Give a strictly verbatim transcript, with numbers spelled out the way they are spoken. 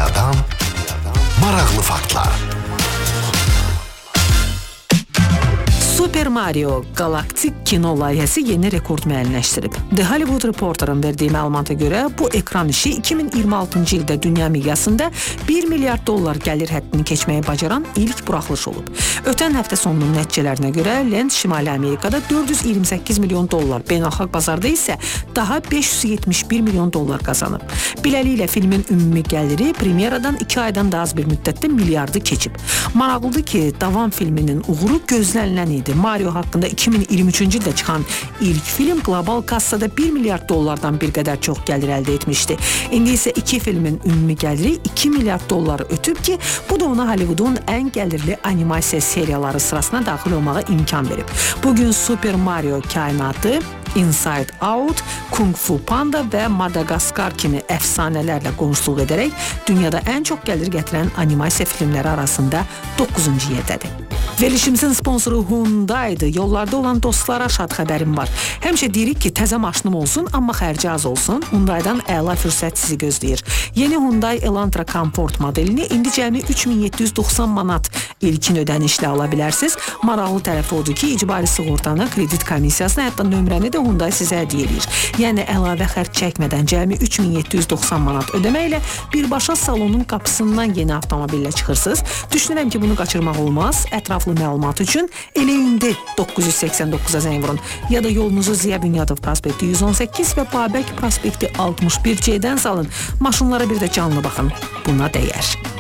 Dünyadan maraqlı faktlar. Super Mario Galaktik kino layihəsi yeni rekord müəyyənləşdirib. The Hollywood Reporter'ın verdiyi məlumata görə bu ekran işi iki min iyirmi altıncı ildə dünya miqyasında bir milyard dollar gəlir həddini keçməyi bacaran ilk buraxılış olub. Ötən həftə sonunun nəticələrinə görə Lens Şimali Amerikada dörd yüz iyirmi səkkiz milyon dollar, beynəlxalq bazarda isə daha beş yüz yetmiş bir milyon dollar qazanıb. Beləliklə filmin ümumi gəliri premyeradan iki aydan da az bir müddətdə milyardı keçib. Maraqlıdır ki, davam filminin uğuru gözlənilən idi. Mario haqqında iki min iyirmi üçüncü ildə çıxan ilk film qlobal kassada bir milyard dollardan bir qədər çox gəlir əldə etmişdi. İndi isə iki filmin ümumi gəliri iki milyard dolları ötüb ki, bu da ona Hollywoodun ən gəlirli animasiya seriyaları sırasına daxil olmağa imkan verib. Bugün Super Mario kainatı Inside Out, Kung Fu Panda və Madagaskar kimi əfsanələrlə qonşuluq edərək dünyada ən çox gəlir gətirən animasiya filmləri arasında doqquzuncu yerdədir. Verilişimizin sponsoru Hyundai'dir. Yollarda olan dostlara şad xəbərim var. Həmişə deyirik ki, təzə maşınım olsun, amma xərci az olsun. Hyundai'dan əla fürsət sizi gözləyir. Yeni Hyundai Elantra Comfort modelini indi cəmi üç min yeddi yüz doxsan manat ilkin ödənişlə ala bilərsiniz. Maraqlı tərəfi odur ki, icbari sığortanı, kredit komissiyasını, hətta nömrəni də Hyundai sizə hədiyyə edir. Yəni əlavə xərc çəkmədən cəmi üç min yeddi yüz doxsan manat ödəməklə birbaşa salonun qapısından yeni avtomobillə çıxırsınız. Düşünürəm ki, bunu qaçırmaq olmaz. Ətraflı məlumat üçün elə indi doqquz yüz səksən doqquza zəng vurun. Ya da yolunuzu Ziya Bünyadov prospekti yüz on səkkiz və Babək prospekti altmış bir C-dən salın. Maşınlara bir də canlı baxın. Buna dəyər.